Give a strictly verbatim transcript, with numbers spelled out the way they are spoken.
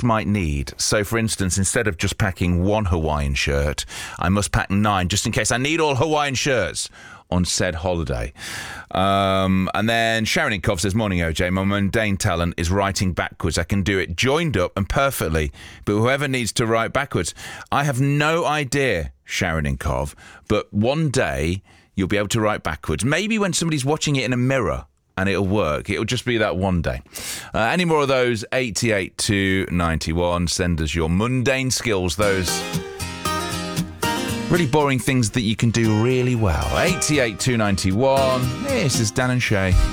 might need. So, for instance, instead of just packing one Hawaiian shirt, I must pack nine just in case I need all Hawaiian shirts on said holiday. Um, and then Sharon Inkov says, morning, O J. My mundane talent is writing backwards. I can do it joined up and perfectly, but whoever needs to write backwards, I have no idea, Sharon Inkov, but one day you'll be able to write backwards. Maybe when somebody's watching it in a mirror and it'll work. It'll just be that one day. Uh, any more of those? eighty-eight two ninety-one. Send us your mundane skills, those really boring things that you can do really well. eighty-eight two ninety-one. This is Dan and Shay.